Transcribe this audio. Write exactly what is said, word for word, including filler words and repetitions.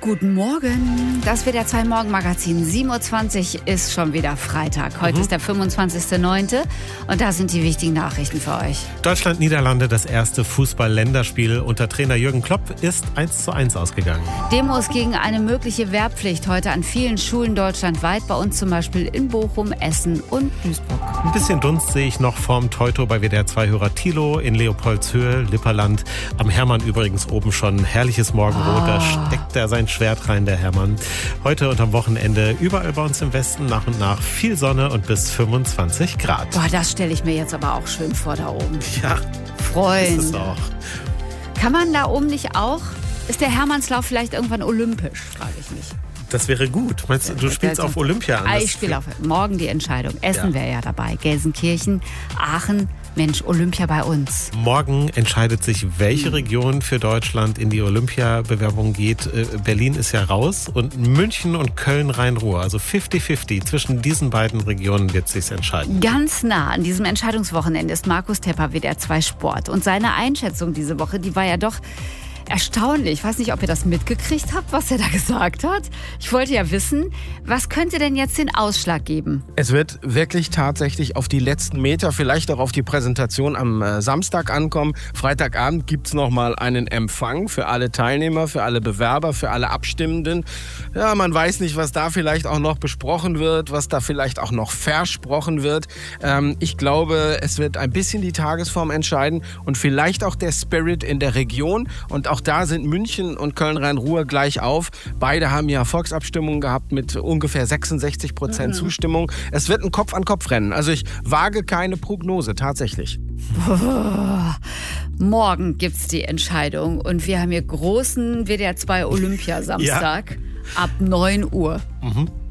Guten Morgen. Das W D R zwei Morgenmagazin. sieben Uhr zwanzig ist schon wieder Freitag. Heute mhm. ist der fünfundzwanzigster neunte und da sind die wichtigen Nachrichten für euch. Deutschland-Niederlande, das erste Fußball-Länderspiel unter Trainer Jürgen Klopp, ist eins zu eins ausgegangen. Demos gegen eine mögliche Wehrpflicht heute an vielen Schulen deutschlandweit. Bei uns zum Beispiel in Bochum, Essen und Duisburg. Ein bisschen Dunst sehe ich noch vorm Teuto bei W D R zwei-Hörer Thilo in Leopoldshöhe, Lipperland. Am Hermann übrigens oben schon herrliches Morgenrot. Oh. Da steckt er sein Schwert rein, der Hermann. Heute und am Wochenende überall bei uns im Westen nach und nach viel Sonne und bis fünfundzwanzig Grad. Boah, das stelle ich mir jetzt aber auch schön vor da oben. Ja, Freund. ist es auch. Kann man da oben nicht auch? Ist der Hermannslauf vielleicht irgendwann olympisch, frage ich mich. Das wäre gut. Meinst du, du spielst auf Olympia an? Ich spiele auf morgen die Entscheidung. Essen Ja. wäre ja dabei. Gelsenkirchen, Aachen. Mensch, Olympia bei uns. Morgen entscheidet sich, welche Region für Deutschland in die Olympia-Bewerbung geht. Äh, Berlin ist ja raus und München und Köln-Rhein-Ruhr, also fünfzig fünfzig. Zwischen diesen beiden Regionen wird es sich entscheiden. Ganz nah an diesem Entscheidungswochenende ist Markus Tepper, W D R zwei Sport. Und seine Einschätzung diese Woche, die war ja doch erstaunlich. Ich weiß nicht, ob ihr das mitgekriegt habt, was er da gesagt hat. Ich wollte ja wissen, was könnte denn jetzt den Ausschlag geben? Es wird wirklich tatsächlich auf die letzten Meter, vielleicht auch auf die Präsentation am äh, Samstag ankommen. Freitagabend gibt's noch mal einen Empfang für alle Teilnehmer, für alle Bewerber, für alle Abstimmenden. Ja, man weiß nicht, was da vielleicht auch noch besprochen wird, was da vielleicht auch noch versprochen wird. Ähm, ich glaube, es wird ein bisschen die Tagesform entscheiden und vielleicht auch der Spirit in der Region. Und auch da sind München und Köln-Rhein-Ruhr gleich auf. Beide haben ja Volksabstimmungen gehabt mit ungefähr sechsundsechzig Prozent mhm. Zustimmung. Es wird ein Kopf-an-Kopf-Rennen. Also ich wage keine Prognose, tatsächlich. Oh, morgen gibt's die Entscheidung und wir haben hier großen W D R zwei Olympiasamstag ja. ab neun Uhr. Mhm.